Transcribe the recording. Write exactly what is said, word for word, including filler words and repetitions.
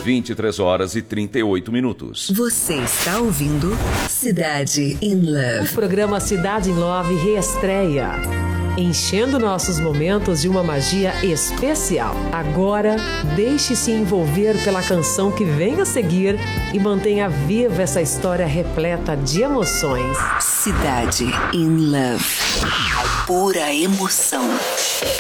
vinte e três horas e trinta e oito minutos. Você está ouvindo Cidade in Love. O programa Cidade in Love reestreia, enchendo nossos momentos de uma magia especial. Agora, deixe-se envolver pela canção que vem a seguir e mantenha viva essa história repleta de emoções. Cidade in Love. Pura emoção.